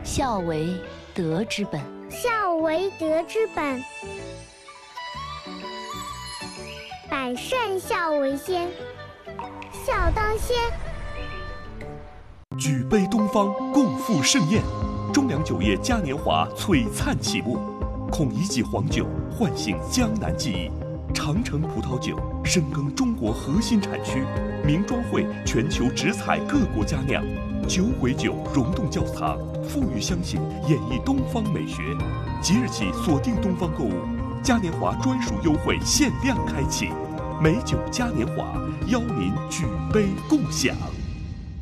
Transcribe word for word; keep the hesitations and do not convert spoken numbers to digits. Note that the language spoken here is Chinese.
孝为德之本， 孝为德之本。百善孝为先，孝当先。 举杯东方，共赴盛宴。中粮酒业嘉年华璀璨启幕，孔乙己黄酒唤醒江南记忆，长城葡萄酒深耕中国核心产区，名庄会全球直采各国佳酿，酒鬼酒溶洞窖藏，富裕相信，演绎东方美学。即日起锁定东方购物，嘉年华专属优惠限量开启，美酒嘉年华邀您举杯共享。